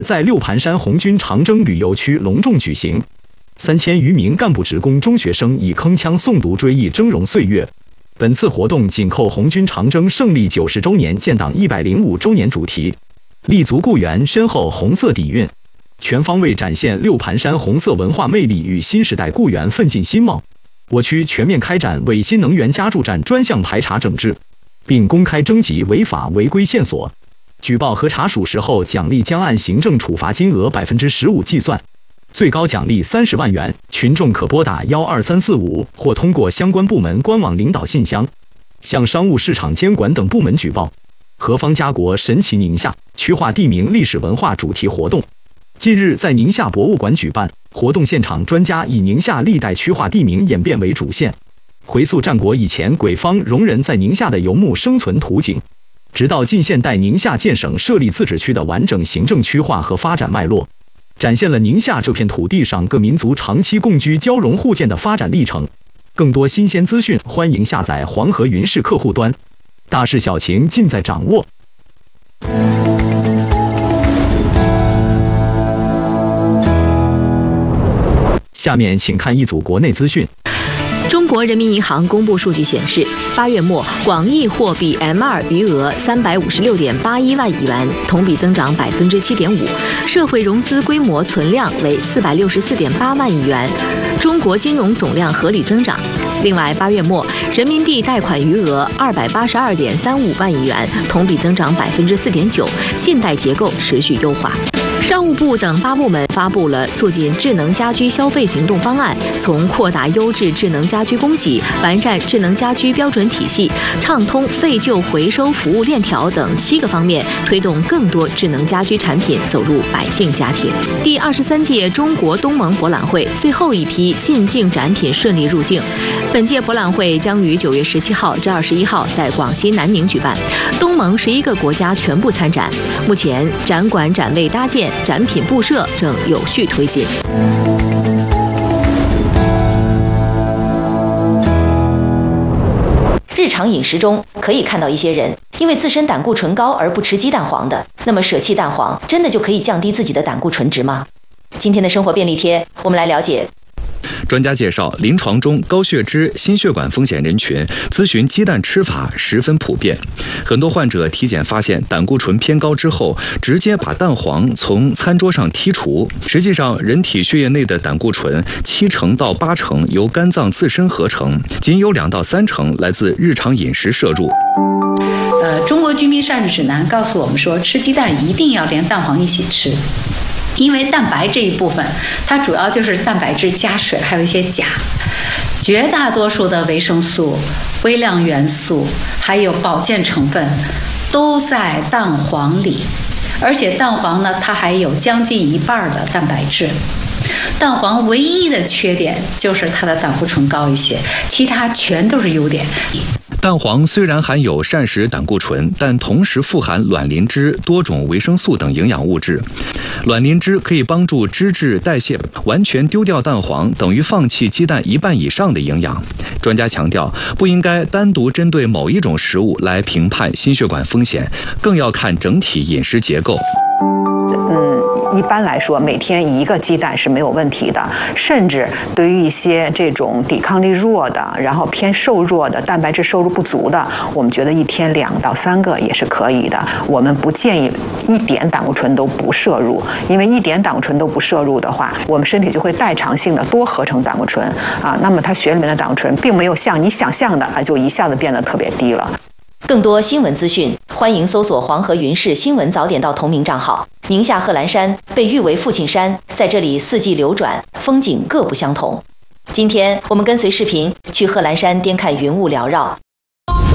在六盘山红军长征旅游区隆重举行，3000余名干部职工中学生以铿锵诵读追忆峥嵘岁月。本次活动紧扣红军长征胜利90周年、建党105周年主题，立足故园深厚红色底蕴，全方位展现六盘山红色文化魅力与新时代故园奋进新貌。我区全面开展伪新能源加注站专项排查整治，并公开征集违法违规线索，举报核查属实后，奖励将按行政处罚金额15%计算，最高奖励30万元。群众可拨打12345或通过相关部门官网领导信箱向商务市场监管等部门举报。何方家国神奇宁夏区划地名历史文化主题活动近日在宁夏博物馆举办，活动现场专家以宁夏历代区划地名演变为主线，回溯战国以前鬼方戎人在宁夏的游牧生存图景，直到近现代宁夏建省设立自治区的完整行政区划和发展脉络，展现了宁夏这片土地上各民族长期共居交融互鉴的发展历程。更多新鲜资讯，欢迎下载黄河云视客户端，大事小情尽在掌握。下面请看一组国内资讯。 中国人民银行公布数据显示，8月末广义货币 M2 余额356.81万亿元，同比增长7.5%，社会融资规模存量为464.8万亿元，中国金融总量合理增长。另外，8月末人民币贷款余额282.35万亿元，同比增长4.9%，信贷结构持续优化。商务部等8部门发布了促进智能家居消费行动方案，从扩大优质智能家居供给、完善智能家居标准体系、畅通废旧回收服务链条等7个方面，推动更多智能家居产品走入百姓家庭。第23届中国东盟博览会最后一批进境展品顺利入境。本届博览会将于9月17号至21号在广西南宁举办，东盟11个国家全部参展。目前展馆展位搭建、展品布设正有序推进。 日常饮食中可以看到一些人因为自身胆固醇高而不吃鸡蛋黄的，那么舍弃蛋黄真的就可以降低自己的胆固醇值吗？今天的生活便利贴，我们来了解。 专家介绍，临床中高血脂、心血管风险人群咨询鸡蛋吃法十分普遍，很多患者体检发现胆固醇偏高之后，直接把蛋黄从餐桌上剔除。实际上，人体血液内的胆固醇70%到80%由肝脏自身合成，仅有2到3成来自日常饮食摄入。 中国居民膳食指南告诉我们说，吃鸡蛋一定要连蛋黄一起吃。因为蛋白这一部分，它主要就是蛋白质加水，还有一些钾。绝大多数的维生素、微量元素还有保健成分都在蛋黄里，而且蛋黄呢，它还有将近1半的蛋白质。蛋黄唯一的缺点就是它的胆固醇高一些，其他全都是优点。 蛋黄虽然含有膳食胆固醇，但同时富含卵磷脂、多种维生素等营养物质。卵磷脂可以帮助脂质代谢，完全丢掉蛋黄等于放弃鸡蛋1半以上的营养。专家强调，不应该单独针对某一种食物来评判心血管风险，更要看整体饮食结构。 一般来说，每天1个鸡蛋是没有问题的，甚至对于一些这种抵抗力弱的，然后偏瘦弱的、蛋白质摄入不足的，我们觉得一天2到3个也是可以的。我们不建议一点胆固醇都不摄入，因为一点胆固醇都不摄入的话，我们身体就会代偿性的多合成胆固醇啊，那么它血里面的胆固醇并没有像你想象的就一下子变得特别低了。 更多新闻资讯，欢迎搜索黄河云视新闻早点到同名账号。宁夏贺兰山被誉为父亲山，在这里4季流转，风景各不相同。今天我们跟随视频去贺兰山滇看云雾缭绕，